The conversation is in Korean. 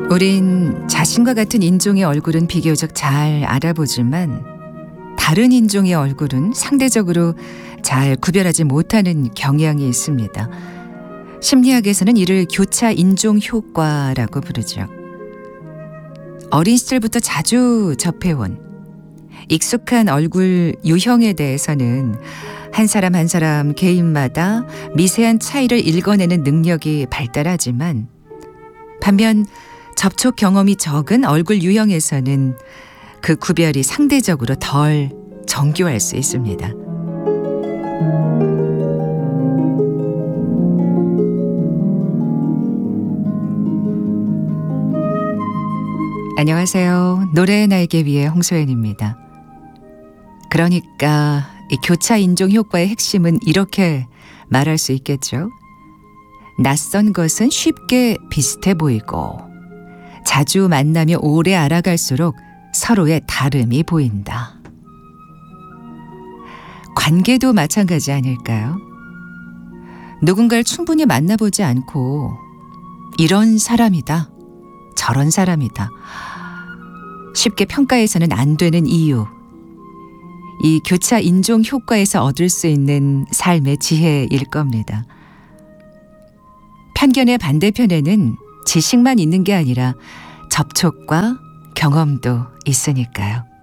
우린 자신과 같은 인종의 얼굴은 비교적 잘 알아보지만 다른 인종의 얼굴은 상대적으로 잘 구별하지 못하는 경향이 있습니다. 심리학에서는 이를 교차 인종 효과라고 부르죠. 어린 시절부터 자주 접해온 익숙한 얼굴 유형에 대해서는 한 사람 한 사람 개인마다 미세한 차이를 읽어내는 능력이 발달하지만 반면 접촉 경험이 적은 얼굴 유형에서는 그 구별이 상대적으로 덜 정교할 수 있습니다. 안녕하세요. 노래의 날개 위의 홍소연입니다. 그러니까 이 교차 인종 효과의 핵심은 이렇게 말할 수 있겠죠. 낯선 것은 쉽게 비슷해 보이고 자주 만나며 오래 알아갈수록 서로의 다름이 보인다. 관계도 마찬가지 아닐까요? 누군가를 충분히 만나보지 않고 이런 사람이다, 저런 사람이다 쉽게 평가해서는 안 되는 이유, 이 교차 인종 효과에서 얻을 수 있는 삶의 지혜일 겁니다. 편견의 반대편에는 지식만 있는 게 아니라 접촉과 경험도 있으니까요.